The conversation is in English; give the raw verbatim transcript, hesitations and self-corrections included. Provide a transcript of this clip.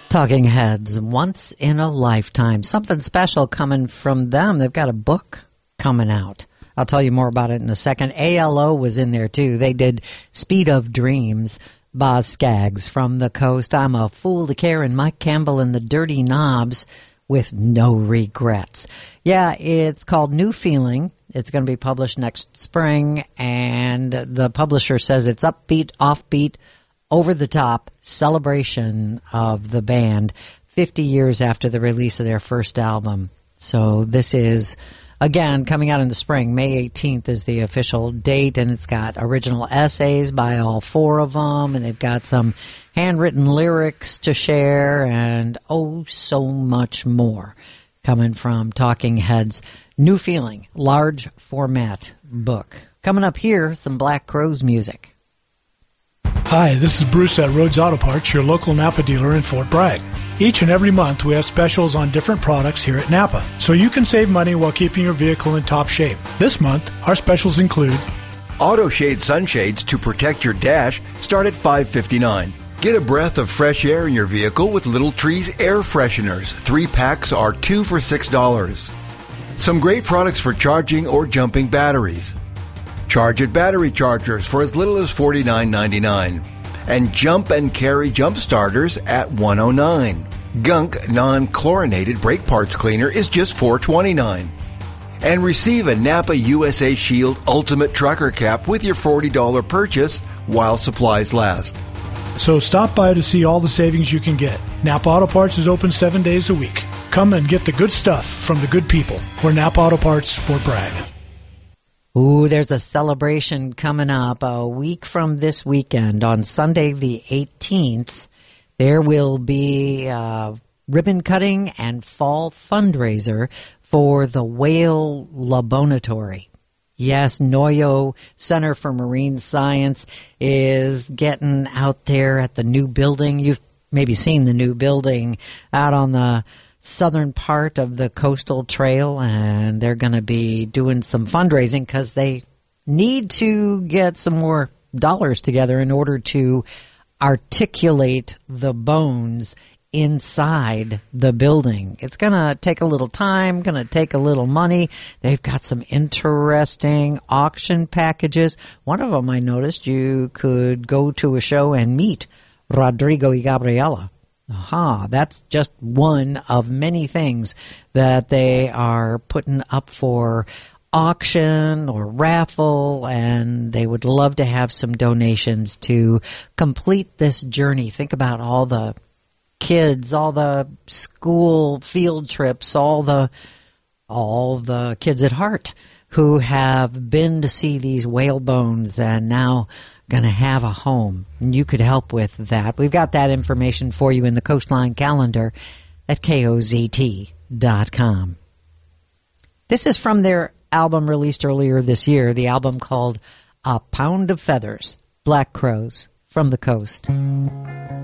Talking Heads, Once in a Lifetime. Something special coming from them. They've got a book coming out. I'll tell you more about it in a second. A L O was in there, too. They did Speed of Dreams. Boz Scaggs from the Coast. I'm a Fool to Care, and Mike Campbell and the Dirty Knobs with No Regrets. Yeah, it's called New Feeling. It's going to be published next spring, and the publisher says it's upbeat, offbeat, over-the-top celebration of the band fifty years after the release of their first album. So this is, again, coming out in the spring. May eighteenth is the official date, and it's got original essays by all four of them, and they've got some handwritten lyrics to share, and oh, so much more coming from Talking Heads. New Feeling, large format book. Coming up here, some Black Crowes music. Hi, this is Bruce at Rhodes Auto Parts, your local Napa dealer in Fort Bragg. Each and every month we have specials on different products here at Napa, so you can save money while keeping your vehicle in top shape. This month, our specials include Auto Shade sunshades to protect your dash start at five fifty-nine. Get a breath of fresh air in your vehicle with Little Trees air fresheners. Three packs are two for six dollars. Some great products for charging or jumping batteries. Charge it battery chargers for as little as forty-nine ninety-nine. And Jump and Carry jump starters at one oh nine. Gunk non-chlorinated brake parts cleaner is just four twenty-nine. And receive a Napa U S A Shield Ultimate Trucker Cap with your forty dollars purchase while supplies last. So stop by to see all the savings you can get. Napa Auto Parts is open seven days a week. Come and get the good stuff from the good people. We're Napa Auto Parts, Fort Bragg. Ooh, there's a celebration coming up a week from this weekend. On Sunday the eighteenth, there will be a ribbon cutting and fall fundraiser for the Whale Laboratory. Yes, Noyo Center for Marine Science is getting out there at the new building. You've maybe seen the new building out on the southern part of the coastal trail, and they're going to be doing some fundraising because they need to get some more dollars together in order to articulate the bones inside the building. It's going to take a little time, going to take a little money. They've got some interesting auction packages. One of them I noticed you could go to a show and meet Rodrigo y Gabriela. Aha, that's just one of many things that they are putting up for auction or raffle, and they would love to have some donations to complete this journey. Think about all the kids, all the school field trips, all the all the kids at heart who have been to see these whale bones and now going to have a home. And you could help with that. We've got that information for you in the Coastline calendar at K O Z T dot com. This is from their album released earlier this year, the album called A Pound of Feathers, Black Crowes from the Coast.